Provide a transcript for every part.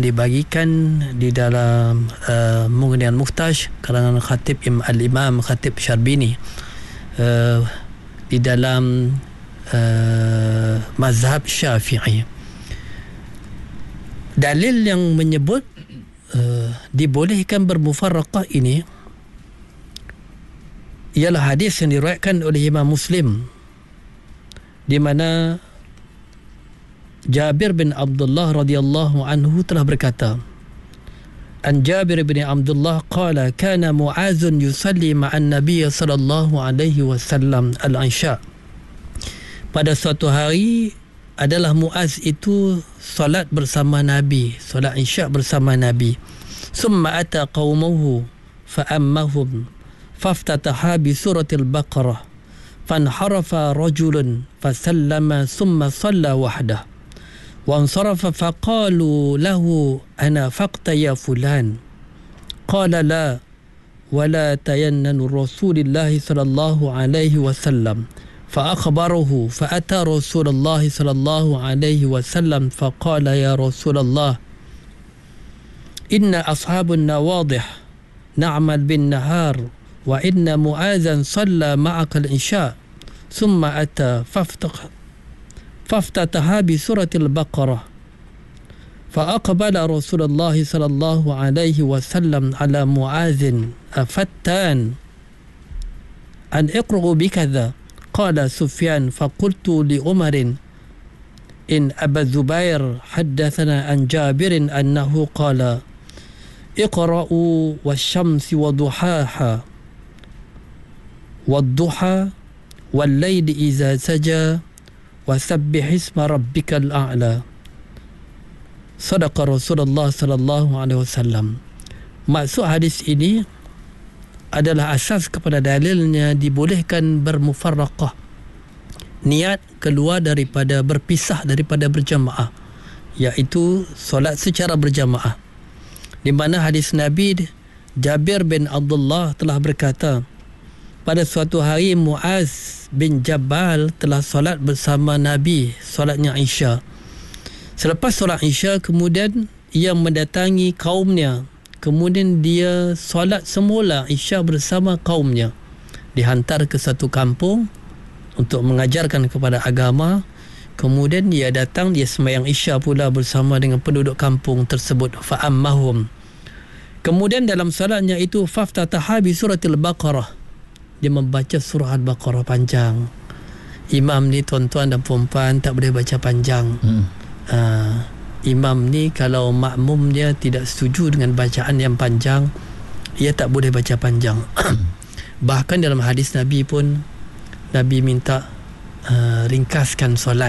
dibagikan di dalam Mughniyan Muhtaj karangan Khatib Al-Imam Khatib Syarbini di dalam mazhab Syafi'i. Dalil yang menyebut dibolehkan bermufarraqah ini ialah hadis yang diriwayatkan oleh Imam Muslim, di mana Jabir bin Abdullah radhiyallahu anhu telah berkata, an Jabir bin Abdullah qala kana Mu'azun yusalli ma'an Nabiy sallallahu alaihi wasallam al-Isya. Pada suatu hari adalah Mu'az itu solat bersama Nabi, solat Isya bersama Nabi. Summa ata qaumahu fa'ammahum faftataha bi suratil Baqarah fanharafa rajulun fasallama summa salla wahdah wansarafa faqalu lahu ana faqta ya fulan qala la wala tayannanu rasulillahi sallallahu alaihi wasallam فأخبره فأتى رسول الله صلى الله عليه وسلم فقال يا رسول الله إن أصحاب النواضح نعمل بالنهار وإن معاذا صلى معك العشاء ثم أتى فافتتها بسورة البقرة فأقبل رسول الله صلى الله عليه وسلم على معاذ أفتان أن اقرأ بكذا قال سفيان فقلت لعمر إن أبا الزبير حدثنا عن جابر أنه قال اقرأوا والشمس وضحاها والضحى والليل إذا سجى وسبح اسم ربك الأعلى صدق رسول الله صلى الله عليه وسلم. Maksud hadis ini adalah asas kepada dalilnya dibolehkan bermufarraqah, niat keluar daripada berpisah daripada berjamaah, iaitu solat secara berjamaah. Di mana hadis Nabi Jabir bin Abdullah telah berkata, pada suatu hari Muaz bin Jabal telah solat bersama Nabi, solatnya Isya. Selepas solat Isya, kemudian ia mendatangi kaumnya. Kemudian dia solat semula Isya bersama kaumnya. Dihantar ke satu kampung untuk mengajarkan kepada agama. Kemudian dia datang, dia sembahyang Isya pula bersama dengan penduduk kampung tersebut. Fa'ammahum. Kemudian dalam solatnya itu faftataha bi suratil Baqarah. Dia membaca surah Al-Baqarah panjang. Imam ni tuan-tuan dan puan-puan tak boleh baca panjang. Imam ni kalau makmum dia tidak setuju dengan bacaan yang panjang, ia tak boleh baca panjang. Bahkan dalam hadis Nabi pun, Nabi minta ringkaskan solat.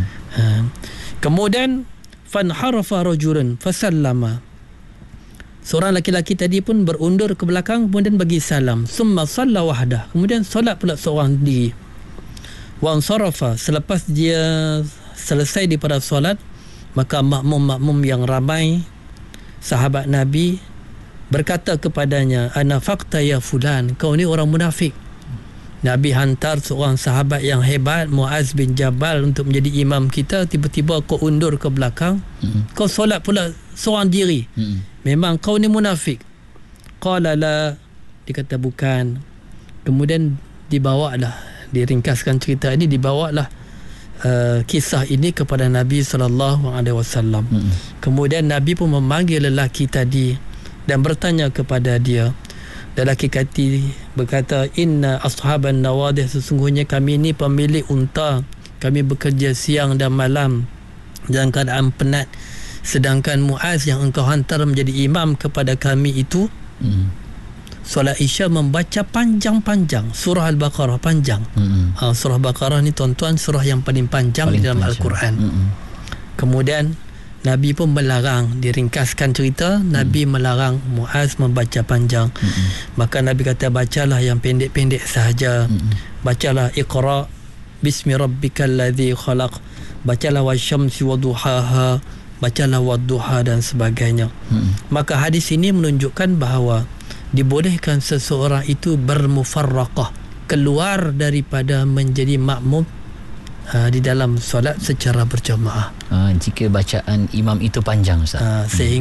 Kemudian fanharafa rajulun fasallama. Seorang laki-laki tadi pun berundur ke belakang kemudian bagi salam. Summa salla wahdah. Kemudian solat pula seorang diri. Wa ansarafa. Selepas dia selesai daripada solat, maka makmum-makmum yang ramai sahabat Nabi berkata kepadanya, ana faqta ya fulan, kau ni orang munafik. Nabi hantar seorang sahabat yang hebat, Muaz bin Jabal, untuk menjadi imam kita, tiba-tiba kau undur ke belakang, kau solat pula seorang diri. Memang kau ni munafik. Qala la, dikata bukan. Kemudian dibawalah, diringkaskan cerita ini, dibawalah kisah ini kepada Nabi SAW. Kemudian Nabi pun memanggil lelaki tadi dan bertanya kepada dia. Lelaki tadi berkata, inna ashaban nawadih, sesungguhnya kami ni pemilik unta, kami bekerja siang dan malam dalam keadaan penat, sedangkan Muaz yang engkau hantar menjadi imam kepada kami itu solat Isya membaca panjang-panjang, surah Al-Baqarah panjang. Surah Al-Baqarah ni tuan-tuan surah yang paling panjang di dalam Al-Quran. Kemudian Nabi pun melarang, diringkaskan cerita, Nabi melarang Muaz membaca panjang. Maka Nabi kata, bacalah yang pendek-pendek sahaja. Bacalah Iqra bismi rabbikal ladzi khalaq, bacalah wasyamsi waduhaha, bacalah wadduha dan sebagainya. Maka hadis ini menunjukkan bahawa dibolehkan seseorang itu bermufarraqah, keluar daripada menjadi makmum di dalam solat secara berjamaah, jika bacaan imam itu panjang, Ustaz. Sehingga